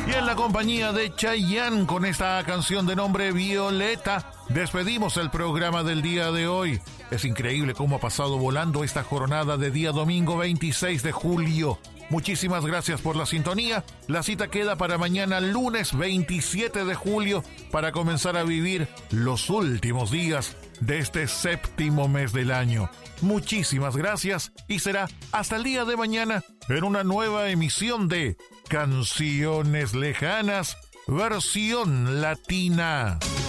Y en la compañía de Chayanne, con esta canción de nombre Violeta, despedimos el programa del día de hoy. Es increíble cómo ha pasado volando esta jornada de día domingo 26 de julio. Muchísimas gracias por la sintonía. La cita queda para mañana lunes 27 de julio para comenzar a vivir los últimos días de este séptimo mes del año. Muchísimas gracias y será hasta el día de mañana en una nueva emisión de Canciones Lejanas, versión latina.